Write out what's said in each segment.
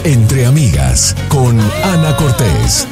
Entre Amigas con Ana Cortés.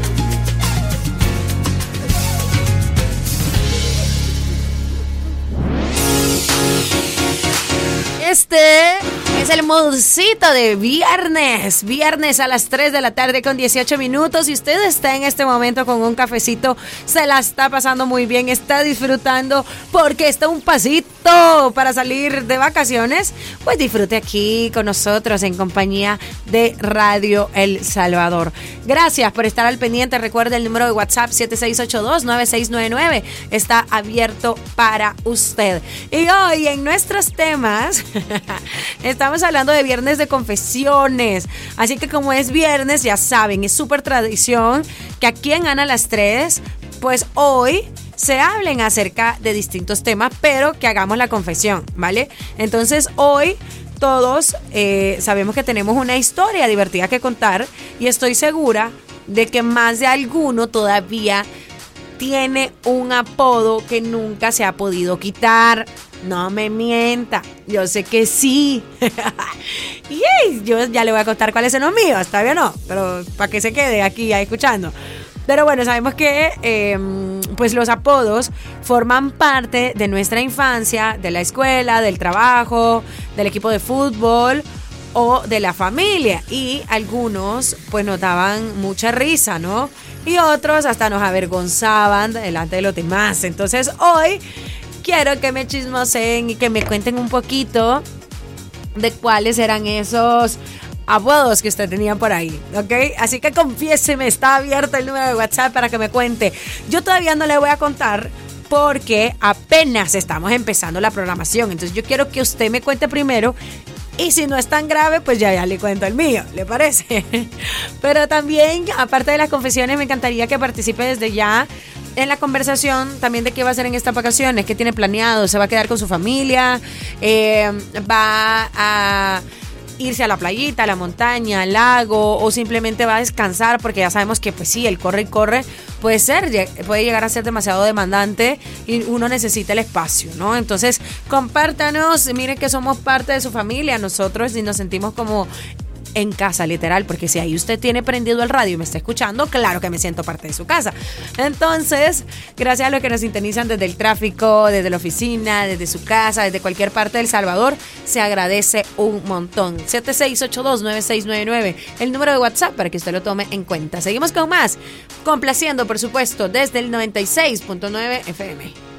Este es el modcito de viernes a las 3 de la tarde con 18 minutos. Si usted está en este momento con un cafecito, se la está pasando muy bien, está disfrutando porque está un pasito para salir de vacaciones, pues disfrute aquí con nosotros en compañía de Radio El Salvador. Gracias por estar al pendiente. Recuerde el número de WhatsApp 7682-9699. Está abierto para usted. Y hoy en nuestros temas estamos hablando de viernes de confesiones. Así que como es viernes, ya saben, es súper tradición que aquí en Ana las 3, pues hoy se hablen acerca de distintos temas, pero que hagamos la confesión, ¿vale? Entonces hoy todos sabemos que tenemos una historia divertida que contar y estoy segura de que más de alguno todavía tiene un apodo que nunca se ha podido quitar. No me mienta, yo sé que sí. Y yo ya le voy a contar cuáles son los míos, todavía no, pero para que se quede aquí ya escuchando. Pero bueno, sabemos que pues los apodos forman parte de nuestra infancia, de la escuela, del trabajo, del equipo de fútbol o de la familia. Y algunos pues nos daban mucha risa, ¿no? Y otros hasta nos avergonzaban delante de los demás. Entonces hoy quiero que me chismoseen y que me cuenten un poquito de cuáles eran esos apodos que usted tenía por ahí, ¿ok? Así que confiéseme, está abierto el número de WhatsApp para que me cuente. Yo todavía no le voy a contar porque apenas estamos empezando la programación. Entonces yo quiero que usted me cuente primero y si no es tan grave, pues ya le cuento el mío, ¿le parece? Pero también, aparte de las confesiones, me encantaría que participe desde ya en la conversación también de qué va a hacer en estas vacaciones, qué tiene planeado, se va a quedar con su familia, va a irse a la playita, a la montaña, al lago, o simplemente va a descansar, porque ya sabemos que pues sí, el corre y corre puede llegar a ser demasiado demandante y uno necesita el espacio, ¿no? Entonces, compártanos, miren que somos parte de su familia, nosotros, y nos sentimos como en casa, literal, porque si ahí usted tiene prendido el radio y me está escuchando, claro que me siento parte de su casa. Entonces, gracias a los que nos sintonizan desde el tráfico, desde la oficina, desde su casa, desde cualquier parte de El Salvador, se agradece un montón. 7682-9699, el número de WhatsApp para que usted lo tome en cuenta. Seguimos con más, complaciendo, por supuesto, desde el 96.9 FM.